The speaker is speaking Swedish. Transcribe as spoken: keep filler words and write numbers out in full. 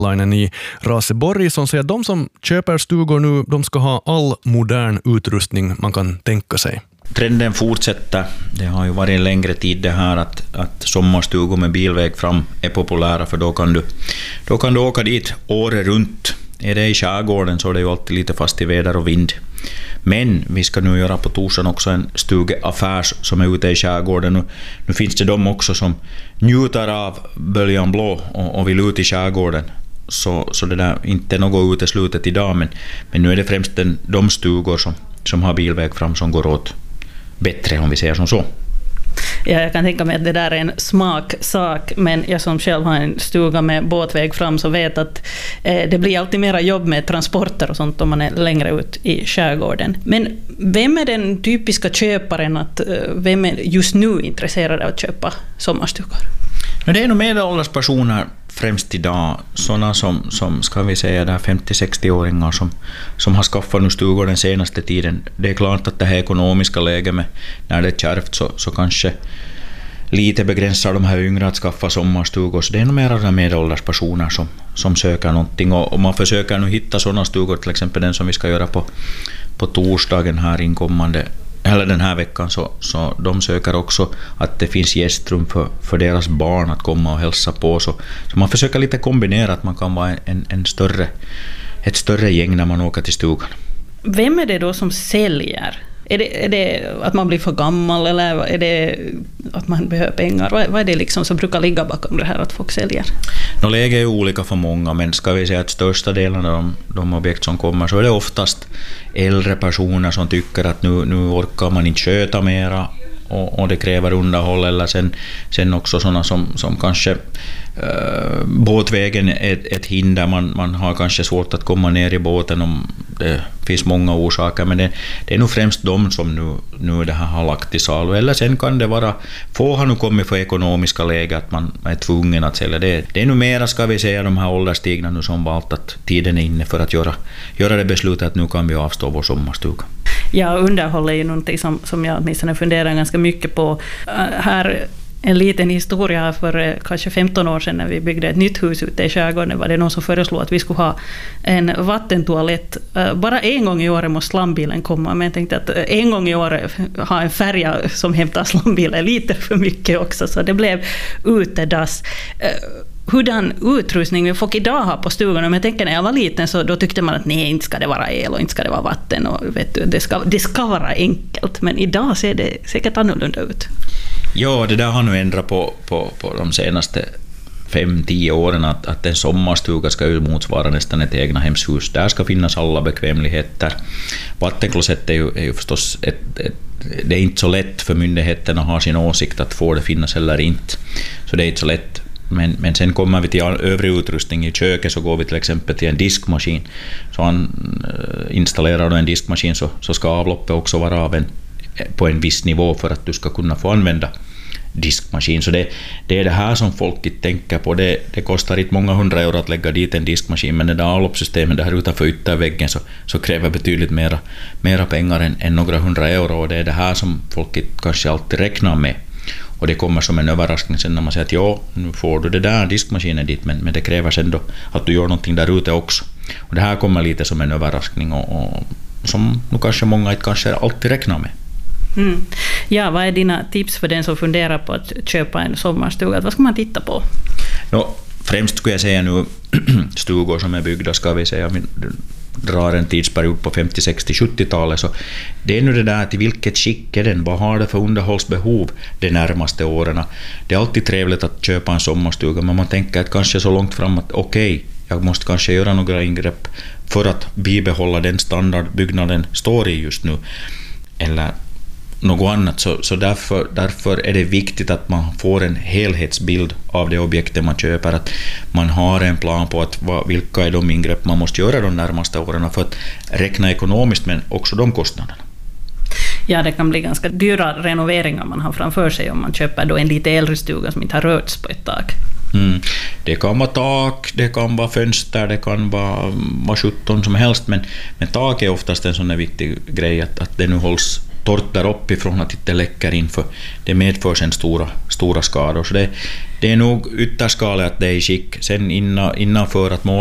Lainen i Raseborg som säger att de som köper stugor nu, de ska ha all modern utrustning man kan tänka sig. Trenden fortsätter. Det har ju varit en längre tid det här att, att sommarstugor med bilväg fram är populära, för då kan du, då kan du åka dit året runt. Är det i skärgården så är det ju alltid lite fast i väder och vind. Men vi ska nu göra på torsdagen också en stugeaffär som är ute i skärgården. Nu, nu finns det de också som njuter av böljan blå och, och vill ut i skärgården. Så, så det där inte är något uteslutet idag, men, men nu är det främst den, de stugor som, som har bilväg fram som går åt bättre, om vi säger som så. Ja, jag kan tänka mig att det där är en smaksak, men jag som själv har en stuga med båtväg fram så vet att eh, det blir alltid mera jobb med transporter och sånt om man är längre ut i skärgården. Men vem är den typiska köparen, att, eh, vem är just nu intresserad av att köpa sommarstugor? Det är nog medelålderspersoner främst idag, sådana som, som ska vi säga där femtio-sextio-åringar som, som har skaffat nu stugor den senaste tiden. Det är klart att det här ekonomiska läget med när det är kärvt så, så kanske lite begränsar de här yngre att skaffa sommarstugor, så det är nog mer av de medelålderspersoner som, som söker någonting, och, och man försöker nu hitta sådana stugor, till exempel den som vi ska göra på, på torsdagen här inkommande eller den här veckan, så, så de söker också att det finns gästrum för, för deras barn att komma och hälsa på, så, så man försöker lite kombinera att man kan vara en, en större, ett större gäng när man åker till stugan. Vem är det då som säljer? Är det, är det att man blir för gammal, eller är det att man behöver pengar? Vad, vad är det liksom som brukar ligga bakom det här att folk säljer? No, läget är olika för många, men ska vi säga att största delen av de, de objekt som kommer så är det oftast äldre personer som tycker att nu, nu orkar man inte sköta mera och, och det kräver underhåll, eller sen, sen också sådana som, som kanske äh, båtvägen är ett, ett hinder, man, man har kanske svårt att komma ner i båten om det finns många orsaker, men det, det är nog främst de som nu, nu det här har lagt i salu, eller sen kan det vara, få har nu kommit för ekonomiska läge att man är tvungen att sälja. Det, det är nu mera, ska vi säga, de här ålderstigna nu som valt att tiden är inne för att göra, göra det beslutet att nu kan vi avstå vår sommarstuga. Ja, underhåll är ju någonting som, som jag åtminstone funderar ganska mycket på. Uh, här en liten historia, för kanske femton år sedan när vi byggde ett nytt hus ute i skärgården var det någon som föreslog att vi skulle ha en vattentoalett. Bara en gång i året måste slambilen komma, men jag tänkte att en gång i året ha en färja som hämtar slambilen lite för mycket också, så det blev utedass. Hurdan utrustning vi folk idag har på stugan, om jag tänker när jag var liten så då tyckte man att nej, inte ska det vara el och inte ska det vara vatten och vet du, det ska, det ska vara enkelt, men idag ser det säkert annorlunda ut. Ja, det där har nu ändrat på, på, på de senaste fem till tio åren, att, att en sommarstuga ska ju motsvara nästan ett egna hemshus. Där ska finnas alla bekvämligheter. Vattenklosett är ju, är ju förstås ett, ett, det är inte så lätt för myndigheterna att ha sin åsikt att få det finnas eller inte. Så det är inte så lätt. Men, men sen kommer vi till övrig utrustning i köket, så går vi till exempel till en diskmaskin. Så han installerar då en diskmaskin så, så ska avloppet också vara av en, på en viss nivå för att du ska kunna få använda diskmaskin. Så det, det är det här som folk inte tänker på. Det, det kostar inte många hundra euro att lägga dit en diskmaskin, men det där avloppssystemet där utanför ytterväggen så, så kräver betydligt mera, mera pengar än, än några hundra euro, och det är det här som folk kanske alltid räknar med. Och det kommer som en överraskning sen när man säger att ja, nu får du det där diskmaskinen dit, men, men det kräver sen då att du gör någonting där ute också. Och det här kommer lite som en överraskning och, och som nu kanske många inte kanske alltid räknar med. Mm. Ja, vad är dina tips för den som funderar på att köpa en sommarstuga? Vad ska man titta på? No, främst skulle jag säga nu stugor som är byggda, ska vi säga, drar en tidsperiod på femtio, sextio, sjuttio-talet, så det är nu det där till vilket skick är den, vad har det för underhållsbehov de närmaste åren. Det är alltid trevligt att köpa en sommarstuga, men man tänker att kanske så långt fram att okej, okay, jag måste kanske göra några ingrepp för att bibehålla den standard byggnaden står i just nu, eller något annat, så, så därför, därför är det viktigt att man får en helhetsbild av det objektet man köper, att man har en plan på att vad, vilka är de ingrepp man måste göra de närmaste åren för att räkna ekonomiskt, men också de kostnaderna. Ja, det kan bli ganska dyra renoveringar man har framför sig om man köper då en lite äldre stuga som inte har rörts på ett tag. Mm. Det kan vara tak, det kan vara fönster, det kan vara vad sjutton som helst, men, men tak är oftast en sån viktig grej att, att det nu hålls torrt där uppifrån att det läcker in, för det medför sen stora, stora skador. Så det, det är nog ytterskaligt att det är i skick. Sen innan, innanför att mål